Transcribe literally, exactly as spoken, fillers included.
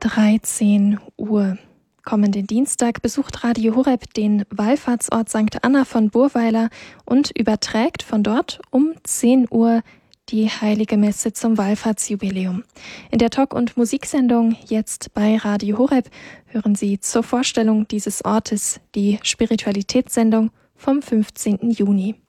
dreizehn Uhr. Kommenden Dienstag besucht Radio Horeb den Wallfahrtsort Sankt Anna von Burweiler und überträgt von dort um zehn Uhr die Heilige Messe zum Wallfahrtsjubiläum. In der Talk- und Musiksendung jetzt bei Radio Horeb hören Sie zur Vorstellung dieses Ortes die Spiritualitätssendung vom fünfzehnten Juni.